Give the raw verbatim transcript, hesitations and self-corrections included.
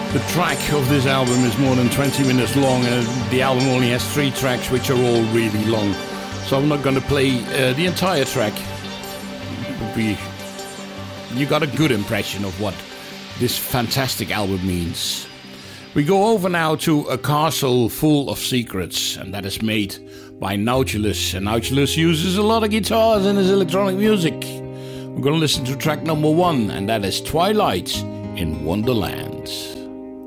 The track of this album is more than twenty minutes long, and the album only has three tracks, which are all really long. So I'm not going to play uh, the entire track. It would be, you got a good impression of what this fantastic album means. We go over now to A Castle Full of Secrets, and that is made by Nautilus. And Nautilus uses a lot of guitars in his electronic music. We're going to listen to track number one, and that is Twilight in Wonderland.